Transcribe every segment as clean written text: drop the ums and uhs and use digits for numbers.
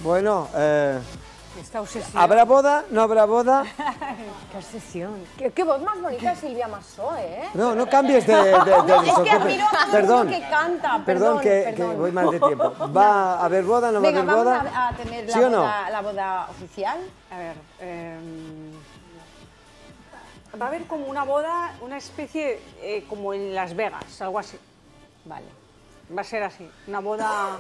Bueno, Esta obsesión. ¿habrá boda? ¿No habrá boda? ¡Qué obsesión! ¡Qué voz más bonita Silvia Massó, ¿eh? No, no cambies de No, es eso. que admiro a todo el Perdón. mundo que canta. Perdón, que voy mal de tiempo. ¿Va a haber boda? ¿No va a Venga, haber boda? vamos a tener ¿Sí o no? la boda oficial. A ver, va a haber como una boda, una especie como en Las Vegas, algo así. Vale. Va a ser así, una boda,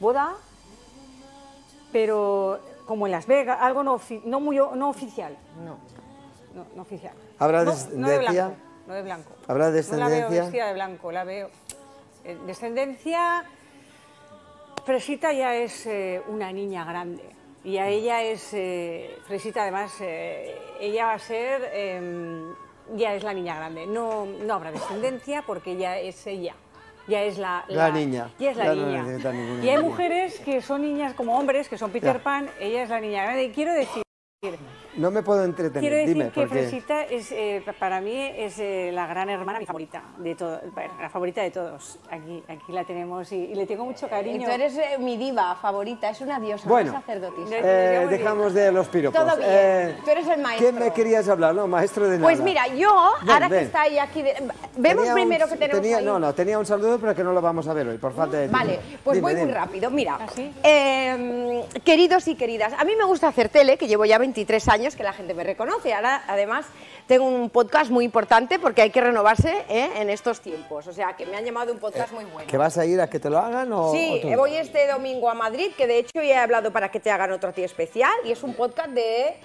pero como en Las Vegas, algo no oficial. No oficial. ¿Habrá No de descendencia? blanco, no de blanco. ¿Habrá No la veo descendencia? vestida de blanco, la veo. Descendencia, Fresita ya es una niña grande. Y a ella es, Fresita además, ella va a ser, ya es la niña grande. No habrá descendencia porque ella es ella. Ya es la niña. Ya es la Ya no niña. necesita ninguna Y hay niña. mujeres que son niñas como hombres, que son Peter Pan, ella es la niña grande. Y quiero decir No me puedo entretener, dime, que porque... Fresita es, para mí es la gran hermana, mi favorita, de todo, la favorita de todos. Aquí la tenemos y le tengo mucho cariño. Tú eres mi diva favorita, es una diosa, Bueno, una sacerdotisa. dejamos de los piropos. Todo bien, tú eres el maestro. ¿Qué me querías hablar? No, maestro de nada. Pues mira, yo, Ven, ahora que ven. está ahí aquí... Vemos Tenía primero que tenemos ahí. No, tenía un saludo, pero que no lo vamos a ver hoy, por falta de tiempo. Vale, pues Dime, voy muy dime. rápido. Mira, ¿Ah, sí? queridos y queridas, a mí me gusta hacer tele, que llevo ya 23 años, que la gente me reconoce. Ahora, además, tengo un podcast muy importante porque hay que renovarse en estos tiempos. O sea, que me han llamado de un podcast muy bueno. ¿Que vas a ir a que te lo hagan o...? Sí, o tú? voy este domingo a Madrid, que de hecho ya he hablado para que te hagan otro tío especial, y es un podcast de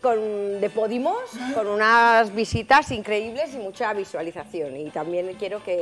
Podimos, con unas visitas increíbles y mucha visualización. Y también quiero que